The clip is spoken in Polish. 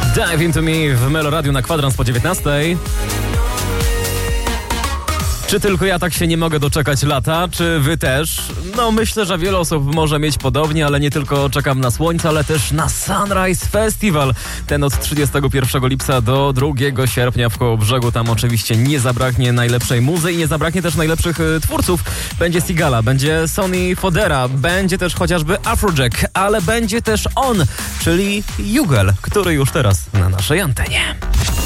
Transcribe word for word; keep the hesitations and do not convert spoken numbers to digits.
Dive Into Me w Melo Radio na kwadrans po dziewiętnastej. Czy tylko ja tak się nie mogę doczekać lata? Czy wy też? No myślę, że wiele osób może mieć podobnie, ale nie tylko czekam na słońce, ale też na Sunrise Festival. Ten od trzydziestego pierwszego lipca do drugiego sierpnia w Kołobrzegu. Tam oczywiście nie zabraknie najlepszej muzy i nie zabraknie też najlepszych y, twórców. Będzie Sigala, będzie Sonny Fodera, będzie też chociażby Afrojack, ale będzie też on, czyli Jugel, który już teraz na naszej antenie.